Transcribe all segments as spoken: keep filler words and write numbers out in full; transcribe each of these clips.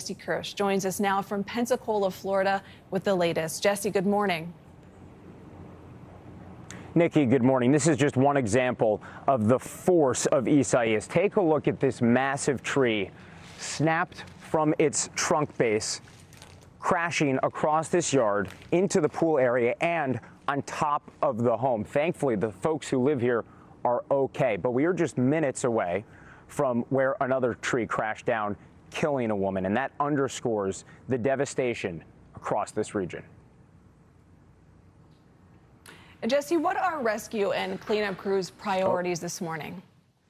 Jesse Kirsch joins us now from Pensacola, Florida, with the latest. Jesse, good morning. Nikki, good morning. This is just one example of the force of Isaias. Take a look at this massive tree snapped from its trunk base, crashing across this yard into the pool area and on top of the home. Thankfully, the folks who live here are okay, but we are just minutes away from where another tree crashed down, killing a woman, and that underscores the devastation across this region. Jesse, what are rescue and cleanup crews' priorities this morning?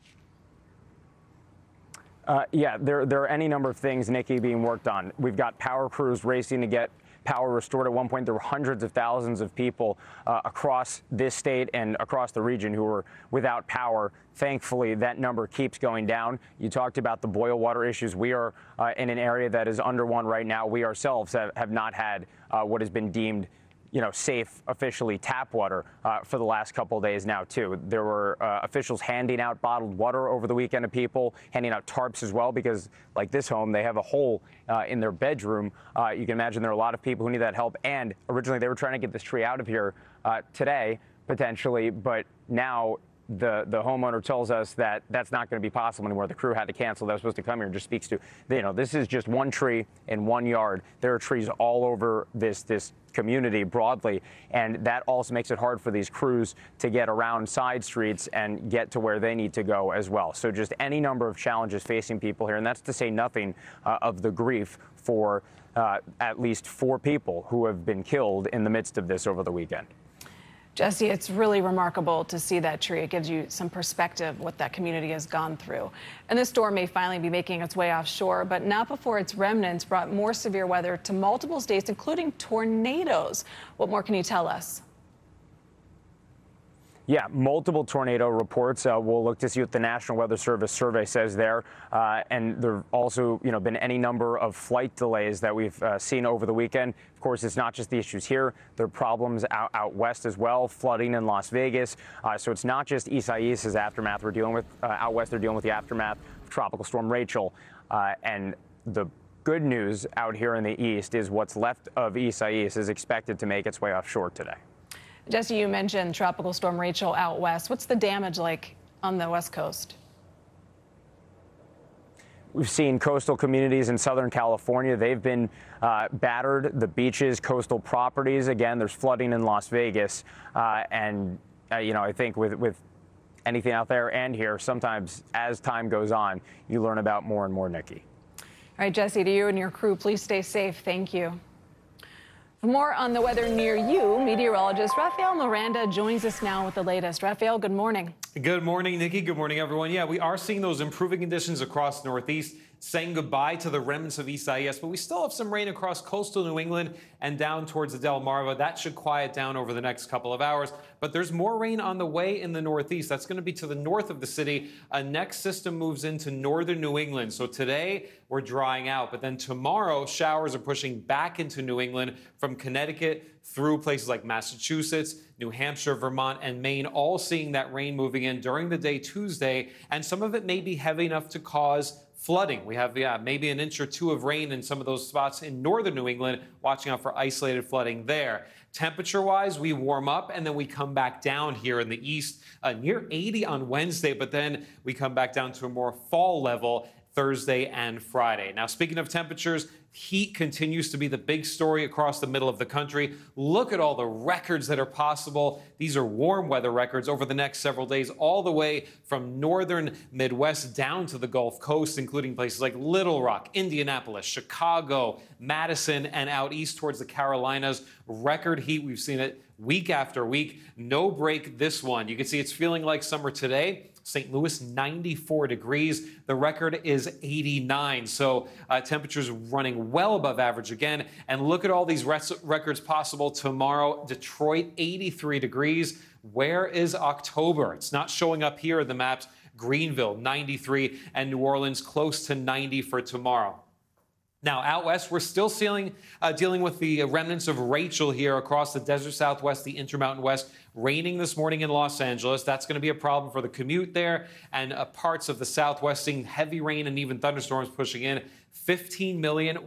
Uh, yeah, there, there are any number of things, Nikki, being worked on. We've got power crews racing to get power restored. At one point, there were hundreds of thousands of people uh, across this state and across the region who were without power. Thankfully, that number keeps going down. You talked about the boil water issues. We are uh, in an area that is under one right now. We ourselves have, have not had uh, what has been deemed you know, safe, officially tap water uh, for the last couple of days now, too. There were uh, officials handing out bottled water over the weekend to people, handing out tarps as well, because like this home, they have a hole uh, in their bedroom. Uh, you can imagine there are a lot of people who need that help. And originally they were trying to get this tree out of here uh, today, potentially, but now the the homeowner tells us that that's not going to be possible anymore. The crew had to cancel. They were supposed to come here. And just speaks to, you know, this is just one tree in one yard. There are trees all over this this community broadly, and that also makes it hard for these crews to get around side streets and get to where they need to go as well. So just any number of challenges facing people here, and that's to say nothing uh, of the grief for uh, at least four people who have been killed in the midst of this over the weekend. Jesse, it's really remarkable to see that tree. It gives you some perspective what that community has gone through. And this storm may finally be making its way offshore, but not before its remnants brought more severe weather to multiple states, including tornadoes. What more can you tell us? Yeah, multiple tornado reports. Uh, we'll look to see what the National Weather Service survey says there. Uh, and there have also, you know, been any number of flight delays that we've uh, seen over the weekend. Of course, it's not just the issues here. There are problems out, out west as well, flooding in Las Vegas. Uh, so it's not just Isaias' aftermath we're dealing with. Uh, out west, they're dealing with the aftermath of Tropical Storm Rachel. Uh, and the good news out here in the east is what's left of Isaias is expected to make its way offshore today. Jesse, you mentioned Tropical Storm Rachel out west. What's the damage like on the West Coast? We've seen coastal communities in Southern California. They've been uh, battered. The beaches, coastal properties. Again, there's flooding in Las Vegas. Uh, and, uh, you know, I think with, with anything out there and here, sometimes as time goes on, you learn about more and more, Nikki. All right, Jesse, to you and your crew, please stay safe. Thank you. For more on the weather near you, meteorologist Rafael Miranda joins us now with the latest. Rafael, good morning. Good morning, Nikki. Good morning, everyone. Yeah, we are seeing those improving conditions across the Northeast, saying goodbye to the remnants of Isaias, but we still have some rain across coastal New England and down towards the Delmarva. That should quiet down over the next couple of hours, but there's more rain on the way in the Northeast. That's going to be to the north of the city. A next system moves into northern New England. So today we're drying out, but then tomorrow showers are pushing back into New England from Connecticut through places like Massachusetts, New Hampshire, Vermont, and Maine, all seeing that rain moving in during the day Tuesday, and some of it may be heavy enough to cause flooding. We have yeah, maybe an inch or two of rain in some of those spots in northern New England, watching out for isolated flooding there. Temperature-wise, we warm up and then we come back down here in the east, uh, near eighty on Wednesday, but then we come back down to a more fall level Thursday and Friday. Now, speaking of temperatures, heat continues to be the big story across the middle of the country. Look at all the records that are possible. These are warm weather records over the next several days, all the way from northern Midwest down to the Gulf Coast, including places like Little Rock, Indianapolis, Chicago, Madison, and out east towards the Carolinas. Record heat. We've seen it week after week. No break this one. You can see it's feeling like summer today. Saint Louis, ninety-four degrees. The record is eighty-nine. So uh, temperatures running well above average again. And look at all these records possible tomorrow. Detroit, eighty-three degrees. Where is October? It's not showing up here in the maps. Greenville, ninety-three, and New Orleans close to ninety for tomorrow. Now, out west, we're still dealing, uh, dealing with the remnants of Rachel here across the desert southwest, the Intermountain West. Raining this morning in Los Angeles. That's going to be a problem for the commute there. And uh, parts of the southwest seeing heavy rain and even thunderstorms pushing in. fifteen million